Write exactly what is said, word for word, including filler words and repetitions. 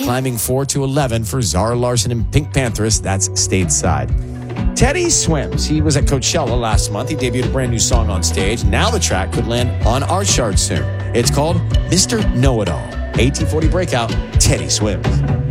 climbing four to eleven for Zara Larsson and Pink Panthers. That's stateside. Teddy Swims. He was at Coachella last month. He debuted a brand new song on stage. Now the track could land on our chart soon. It's called Mister Know-It-All. eighteen forty Breakout, Teddy Swims.